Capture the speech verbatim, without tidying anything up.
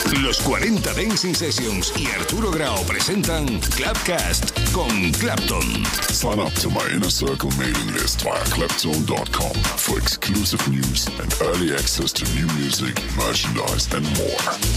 Los cuarenta Dancing Sessions y Arturo Grau presentan Clapcast con Clapton. Sign up to my Inner Circle mailing list via clapton dot com for exclusive news and early access to new music, merchandise and more.